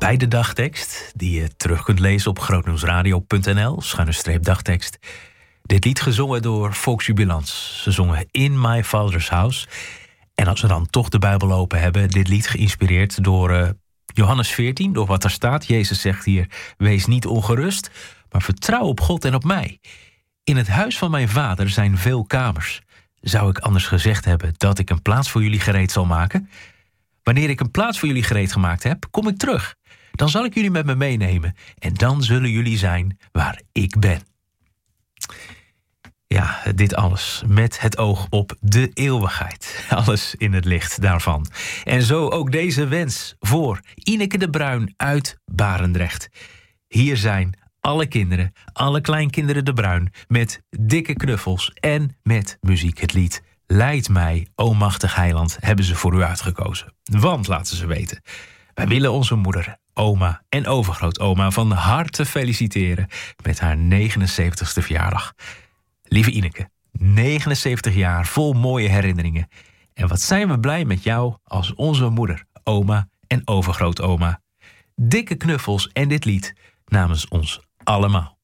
bij de dagtekst, die je terug kunt lezen op grootnieuwsradio.nl/dagtekst. Dit lied gezongen door Volksjubilants. Ze zongen In My Father's House. En als we dan toch de Bijbel open hebben, dit lied geïnspireerd door Johannes 14, door wat er staat. Jezus zegt hier, wees niet ongerust, maar vertrouw op God en op mij. In het huis van mijn vader zijn veel kamers. Zou ik anders gezegd hebben dat ik een plaats voor jullie gereed zal maken? Wanneer ik een plaats voor jullie gereed gemaakt heb, kom ik terug. Dan zal ik jullie met me meenemen en dan zullen jullie zijn waar ik ben. Ja, dit alles met het oog op de eeuwigheid. Alles in het licht daarvan. En zo ook deze wens voor Ineke de Bruin uit Barendrecht. Hier zijn alle kinderen, alle kleinkinderen de Bruin, met dikke knuffels en met muziek. Het lied Leid mij, o machtig heiland, hebben ze voor u uitgekozen. Want, laten ze weten, wij willen onze moeder, oma en overgrootoma van harte feliciteren met haar 79ste verjaardag. Lieve Ineke, 79 jaar vol mooie herinneringen. En wat zijn we blij met jou als onze moeder, oma en overgrootoma. Dikke knuffels en dit lied namens ons allemaal.